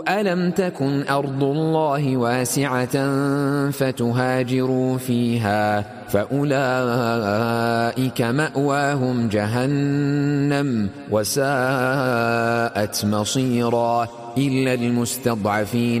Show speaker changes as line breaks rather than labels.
ألم تكن أرض الله واسعة فتهاجروا فيها فأولئك مأواهم جهنم وساءت مصيرا إلا المستضعفين